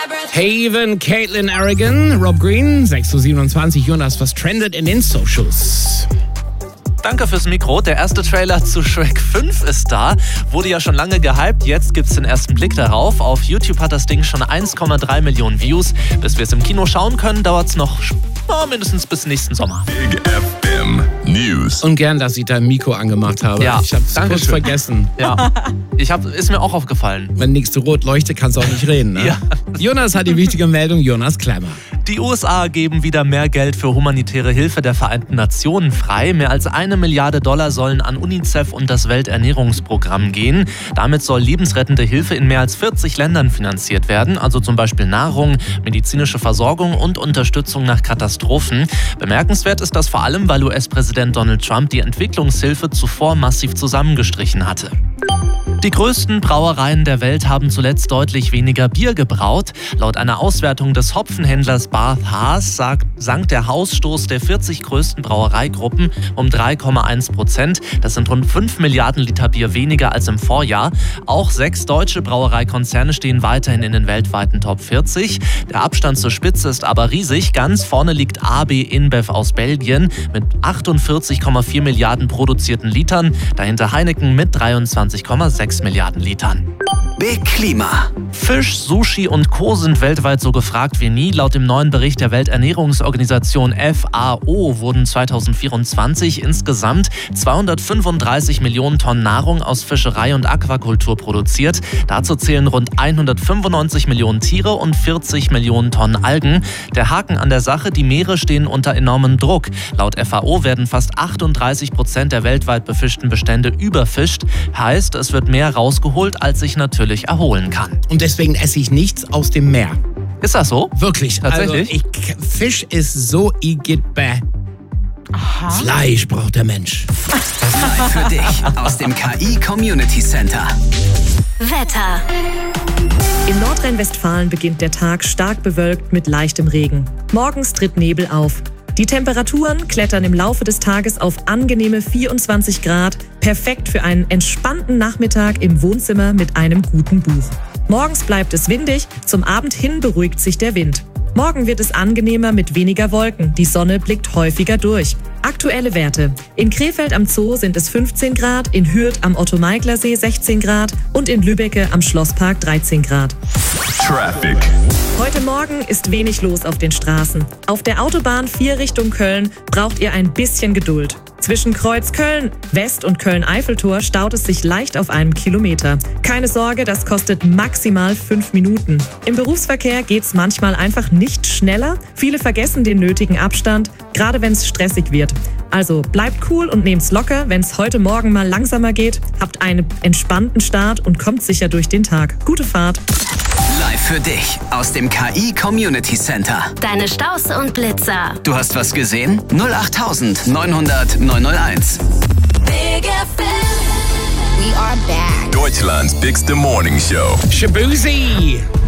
Haven, Caitlin Arrigan, Rob Green, 6:27 Uhr. Jonas, was trendet in den Socials? Danke fürs Mikro. Der erste Trailer zu Shrek 5 ist da. Wurde ja schon lange gehypt. Jetzt gibt's den ersten Blick darauf. Auf YouTube hat das Ding schon 1,3 Millionen Views. Bis wir es im Kino schauen können, dauert's noch mindestens bis nächsten Sommer. Big FM News. Und gern, dass ich dein Mikro angemacht habe. Ja, ich hab's kurz vergessen. Ja, ist mir auch aufgefallen. Wenn nichts rot leuchtet, kannst du auch nicht reden, ne? Ja. Jonas hat die wichtige Meldung. Jonas Klemmer. Die USA geben wieder mehr Geld für humanitäre Hilfe der Vereinten Nationen frei. Mehr als $1 Milliarde sollen an UNICEF und das Welternährungsprogramm gehen. Damit soll lebensrettende Hilfe in mehr als 40 Ländern finanziert werden. Also zum Beispiel Nahrung, medizinische Versorgung und Unterstützung nach Katastrophen. Bemerkenswert ist das vor allem, weil US-Präsident Donald Trump die Entwicklungshilfe zuvor massiv zusammengestrichen hatte. Die größten Brauereien der Welt haben zuletzt deutlich weniger Bier gebraut. Laut einer Auswertung des Hopfenhändlers Bath Haas sank der Hausstoß der 40 größten Brauereigruppen um 3,1%. Das sind rund 5 Milliarden Liter Bier weniger als im Vorjahr. Auch 6 deutsche Brauereikonzerne stehen weiterhin in den weltweiten Top 40. Der Abstand zur Spitze ist aber riesig. Ganz vorne liegt AB InBev aus Belgien mit 48,4 Milliarden produzierten Litern. Dahinter Heineken mit 23,6 Milliarden Litern. Big Klima. Fisch, Sushi und Co. sind weltweit so gefragt wie nie. Laut dem neuen Bericht der Welternährungsorganisation FAO wurden 2024 insgesamt 235 Millionen Tonnen Nahrung aus Fischerei und Aquakultur produziert. Dazu zählen rund 195 Millionen Tiere und 40 Millionen Tonnen Algen. Der Haken an der Sache, die Meere stehen unter enormem Druck. Laut FAO werden fast 38% der weltweit befischten Bestände überfischt. Heißt, es wird mehr rausgeholt, als sich natürlich erholen kann. Und deswegen esse ich nichts aus dem Meer. Ist das so? Wirklich. Tatsächlich? Also Fisch ist so igitt-bäh. Fleisch braucht der Mensch. Live für dich aus dem KI Community Center. Wetter. In Nordrhein-Westfalen beginnt der Tag stark bewölkt mit leichtem Regen. Morgens tritt Nebel auf. Die Temperaturen klettern im Laufe des Tages auf angenehme 24 Grad, perfekt für einen entspannten Nachmittag im Wohnzimmer mit einem guten Buch. Morgens bleibt es windig, zum Abend hin beruhigt sich der Wind. Morgen wird es angenehmer mit weniger Wolken, die Sonne blickt häufiger durch. Aktuelle Werte. In Krefeld am Zoo sind es 15 Grad, in Hürth am Otto-Meigler-See 16 Grad und in Lübbecke am Schlosspark 13 Grad. Traffic. Heute Morgen ist wenig los auf den Straßen. Auf der Autobahn 4 Richtung Köln braucht ihr ein bisschen Geduld. Zwischen Kreuz Köln West und Köln-Eiffeltor staut es sich leicht auf einem Kilometer. Keine Sorge, das kostet maximal 5 Minuten. Im Berufsverkehr geht's manchmal einfach nicht schneller. Viele vergessen den nötigen Abstand, gerade wenn es stressig wird. Also bleibt cool und nehmt's locker, wenn es heute Morgen mal langsamer geht. Habt einen entspannten Start und kommt sicher durch den Tag. Gute Fahrt. Live für dich aus dem KI Community Center. Deine Staus und Blitzer. Du hast was gesehen? 08000 900 901. Big FM. We are back. Deutschland's bigste Morning Show. Shabuzi.